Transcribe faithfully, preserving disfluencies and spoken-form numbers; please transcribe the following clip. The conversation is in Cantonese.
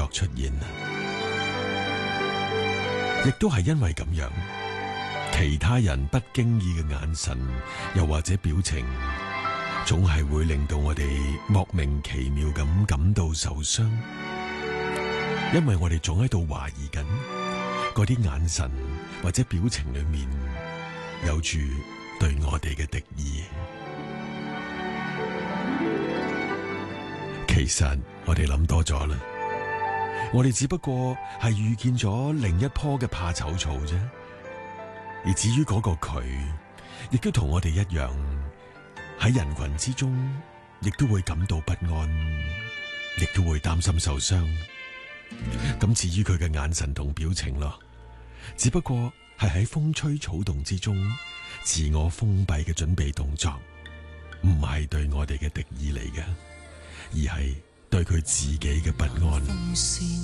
作出現。亦都係因為咁樣，其他人不經意嘅眼神，又或者表情，總係會令到我哋莫名其妙咁感到受傷，因為我哋總喺度懷疑緊嗰啲眼神或者表情裏面有住對我哋嘅敵意。其實我哋諗多咗啦，我哋只不過係遇見咗另一棵嘅怕醜草啫。而至於嗰個佢，亦都同我哋一樣，喺人群之中，亦都會感到不安，亦都會擔心受傷。咁至於佢嘅眼神同表情咯，只不過係喺風吹草動之中自我封閉嘅準備動作，唔係對我哋嘅敵意嚟嘅，而係對佢自己嘅不安。